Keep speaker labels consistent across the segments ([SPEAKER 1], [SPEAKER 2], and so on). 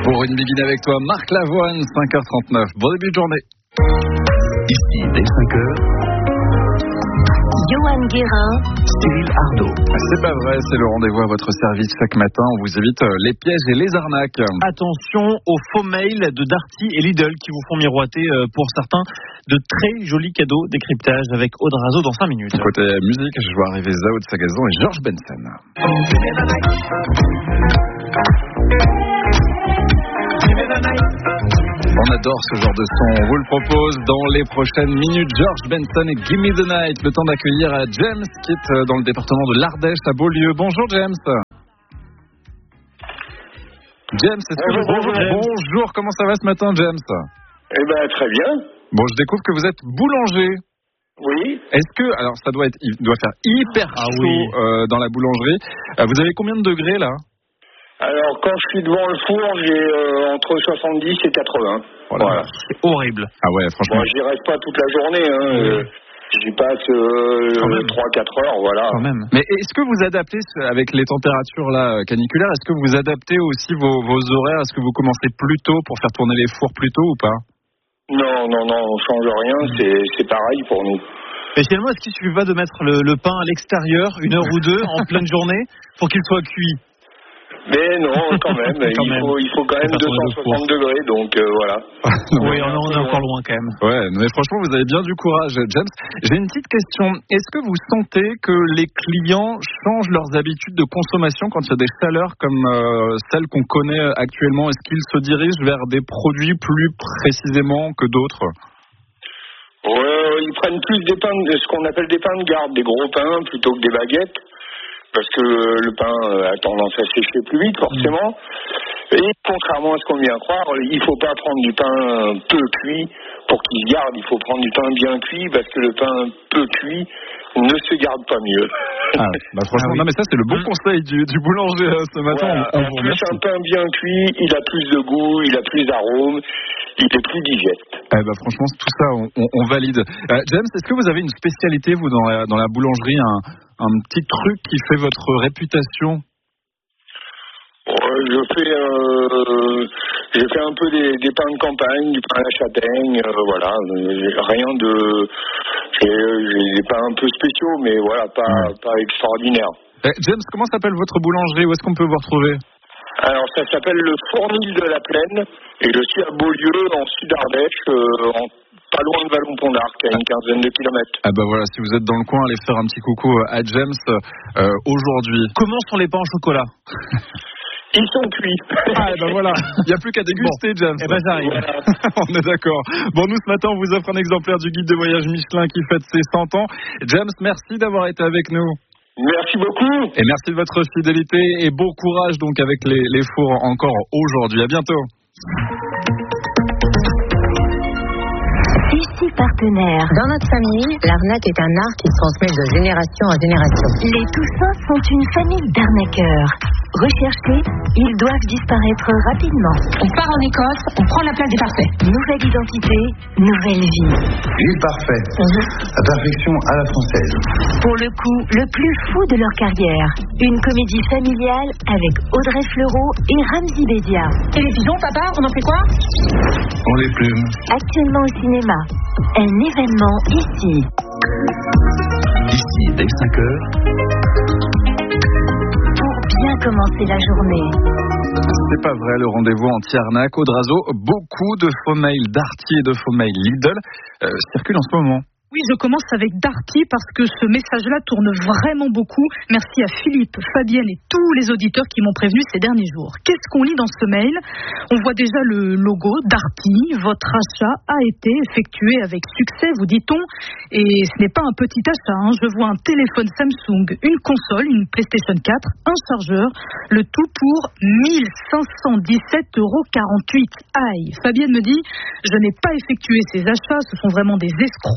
[SPEAKER 1] Pour une bibine avec toi, Marc Lavoine, 5h39. Bon début de journée.
[SPEAKER 2] Ici, dès 5h.
[SPEAKER 3] Johan Guérin,
[SPEAKER 2] Cyril Ardo.
[SPEAKER 1] C'est pas vrai, c'est le rendez-vous à votre service chaque matin. On vous évite les pièges et les arnaques.
[SPEAKER 4] Attention aux faux mails de Darty et Lidl qui vous font miroiter, pour certains, de très jolis cadeaux. Décryptage avec Aude Razo dans 5 minutes.
[SPEAKER 1] Côté musique, je vois arriver Zao de Sagazan et Georges Benson. On adore ce genre de son. On vous le propose dans les prochaines minutes. George Benson et Gimme the Night. Le temps d'accueillir James qui est dans le département de l'Ardèche à Beaulieu. Bonjour James. James, bonjour. Comment ça va ce matin, James?
[SPEAKER 5] Eh ben très bien.
[SPEAKER 1] Bon, je découvre que vous êtes boulanger.
[SPEAKER 5] Oui.
[SPEAKER 1] Est-ce que, alors ça doit faire hyper chaud dans la boulangerie. Vous avez combien de degrés là?
[SPEAKER 5] Alors, quand je suis devant le four, j'ai entre 70 et 80.
[SPEAKER 1] Voilà.
[SPEAKER 4] C'est horrible.
[SPEAKER 1] Ah ouais, franchement.
[SPEAKER 5] Bon, j'y reste pas toute la journée. J'y passe 3-4 heures, voilà.
[SPEAKER 4] Quand même.
[SPEAKER 1] Mais est-ce que vous adaptez, avec les températures là caniculaires, est-ce que vous adaptez aussi vos horaires? Est-ce que vous commencez plus tôt pour faire tourner les fours plus tôt ou pas?
[SPEAKER 5] Non, on change rien. C'est pareil pour nous.
[SPEAKER 4] Et finalement, est-ce qu'il suffit pas de mettre le pain à l'extérieur, 1 heure ou 2, en pleine journée, pour qu'il soit cuit?
[SPEAKER 5] Mais non, quand même. Il faut quand même 260 degrés, donc voilà.
[SPEAKER 4] Oui, on est encore loin quand même.
[SPEAKER 1] Ouais, mais franchement, vous avez bien du courage, James. J'ai une petite question. Est-ce que vous sentez que les clients changent leurs habitudes de consommation quand il y a des chaleurs comme celles qu'on connaît actuellement? Est-ce qu'ils se dirigent vers des produits plus précisément que d'autres?
[SPEAKER 5] Ouais, ils prennent plus ce qu'on appelle des pains de garde, des gros pains plutôt que des baguettes. Parce que le pain a tendance à sécher plus vite, forcément. Et contrairement à ce qu'on vient croire, il ne faut pas prendre du pain peu cuit pour qu'il se garde. Il faut prendre du pain bien cuit parce que le pain peu cuit ne se garde pas mieux.
[SPEAKER 1] Franchement, non, mais ça, c'est le bon conseil du boulanger ce matin.
[SPEAKER 5] Voilà.
[SPEAKER 1] On
[SPEAKER 5] En
[SPEAKER 1] vous
[SPEAKER 5] plus,
[SPEAKER 1] remercie.
[SPEAKER 5] un pain bien cuit, il a plus de goût, il a plus d'arôme, il est plus digeste.
[SPEAKER 1] Franchement, tout ça, on valide. James, est-ce que vous avez une spécialité, vous, dans la boulangerie, un petit truc qui fait votre réputation?
[SPEAKER 5] Je fais un peu des pains de campagne, du pain à la châtaigne, voilà. Rien de... J'ai des pains un peu spéciaux, mais voilà, pas extraordinaires.
[SPEAKER 1] James, comment s'appelle votre boulangerie? Où est-ce qu'on peut vous retrouver?
[SPEAKER 5] Alors, ça s'appelle le Fournil de la Plaine, et je suis à Beaulieu, en Sud-Ardèche, pas loin de Vallon-Pont d'Arc, à une quinzaine de kilomètres.
[SPEAKER 1] Voilà, si vous êtes dans le coin, allez faire un petit coucou à James aujourd'hui.
[SPEAKER 4] Comment sont les pains au chocolat?
[SPEAKER 5] Ils sont cuits.
[SPEAKER 1] Voilà, il n'y a plus qu'à déguster, James.
[SPEAKER 4] J'arrive.
[SPEAKER 5] Voilà.
[SPEAKER 1] On est d'accord. Bon, nous, ce matin, on vous offre un exemplaire du guide de voyage Michelin qui fête ses 100 ans. James, merci d'avoir été avec nous.
[SPEAKER 5] Merci beaucoup.
[SPEAKER 1] Et merci de votre fidélité et bon courage donc avec les fours encore aujourd'hui. À bientôt.
[SPEAKER 3] Ici partenaire.
[SPEAKER 6] Dans notre famille, l'arnaque est un art qui se transmet de génération en génération.
[SPEAKER 3] Les Toussins sont une famille d'arnaqueurs. Recherchés, ils doivent disparaître rapidement.
[SPEAKER 6] On part en Écosse, on prend la place des parfaits.
[SPEAKER 3] Nouvelle identité, nouvelle vie.
[SPEAKER 7] L'île parfaite, la perfection à la française.
[SPEAKER 3] Pour le coup, le plus fou de leur carrière. Une comédie familiale avec Audrey Fleurot et Ramzy Bedia.
[SPEAKER 6] Et les pigeons, papa, on en fait quoi?
[SPEAKER 7] On les plume.
[SPEAKER 3] Actuellement au cinéma. Un événement ici.
[SPEAKER 2] Ici, dès 5h.
[SPEAKER 3] Bien commencer la journée.
[SPEAKER 1] C'est pas vrai, le rendez-vous anti-arnaque. Aude Razo, beaucoup de faux mails Darty et de faux mails Lidl circulent en ce moment.
[SPEAKER 8] Oui, je commence avec Darty parce que ce message-là tourne vraiment beaucoup. Merci à Philippe, Fabienne et tous les auditeurs qui m'ont prévenu ces derniers jours. Qu'est-ce qu'on lit dans ce mail? On voit déjà le logo Darty. Votre achat a été effectué avec succès, vous dit-on. Et ce n'est pas un petit achat. Je vois un téléphone Samsung, une console, une PlayStation 4, un chargeur. Le tout pour 1517,48 €. Aïe. Fabienne me dit, je n'ai pas effectué ces achats. Ce sont vraiment des escrocs. Je suis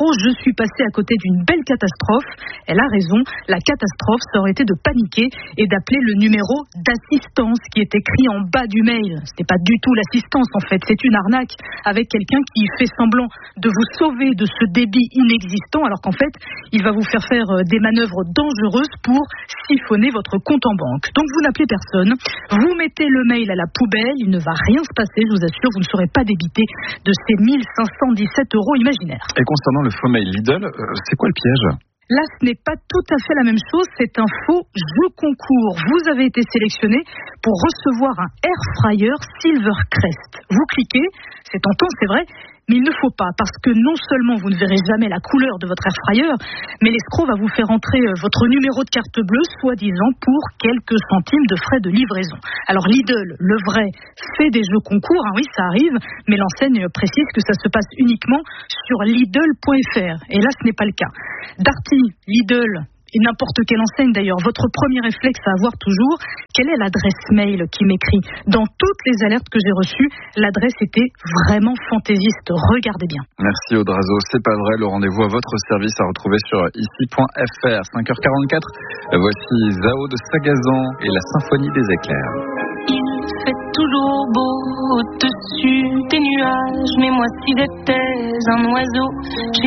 [SPEAKER 8] suis passée à côté d'une belle catastrophe. Elle a raison, la catastrophe, ça aurait été de paniquer et d'appeler le numéro d'assistance qui est écrit en bas du mail. Ce n'est pas du tout l'assistance en fait, c'est une arnaque avec quelqu'un qui fait semblant de vous sauver de ce débit inexistant alors qu'en fait, il va vous faire des manœuvres dangereuses pour siphonner votre compte en banque. Donc vous n'appelez personne, vous mettez le mail à la poubelle, il ne va rien se passer, je vous assure, vous ne serez pas débité de ces 1517 € imaginaires.
[SPEAKER 1] Et concernant le faux mail Lidl, c'est quoi le piège ?
[SPEAKER 8] Là, ce n'est pas tout à fait la même chose, c'est un faux jeu concours. Vous avez été sélectionné pour recevoir un air fryer Silvercrest. Vous cliquez, c'est tentant, c'est vrai, mais il ne faut pas, parce que non seulement vous ne verrez jamais la couleur de votre air fryer, mais l'escroc va vous faire entrer votre numéro de carte bleue, soi-disant pour quelques centimes de frais de livraison. Alors Lidl, le vrai, fait des jeux concours, hein, oui, ça arrive, mais l'enseigne précise que ça se passe uniquement sur Lidl.fr. Et là, ce n'est pas le cas. Darty, Lidl, et n'importe quelle enseigne d'ailleurs, votre premier réflexe à avoir toujours, quelle est l'adresse mail qui m'écrit ? Dans toutes les alertes que j'ai reçues, l'adresse était vraiment fantaisiste. Regardez bien.
[SPEAKER 1] Merci Audrazo, c'est pas vrai, le rendez-vous à votre service à retrouver sur ici.fr. 5h44, voici Zao de Sagazan et la symphonie des éclairs.
[SPEAKER 9] Il fait toujours beau au-dessus des nuages, mais moi si j'étais un oiseau,